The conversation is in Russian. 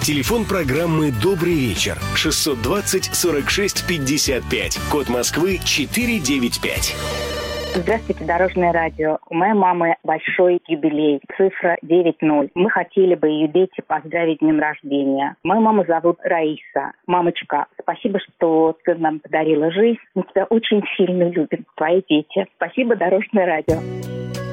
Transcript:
Телефон программы «Добрый вечер» 620-46-55. Код Москвы 495. Здравствуйте, Дорожное радио. У моей мамы большой юбилей, цифра 9-0. Мы хотели бы ее дети поздравить с днем рождения. Мою маму зовут Раиса. Мамочка, спасибо, что ты нам подарила жизнь. Мы тебя очень сильно любим, твои дети. Спасибо, Дорожное радио.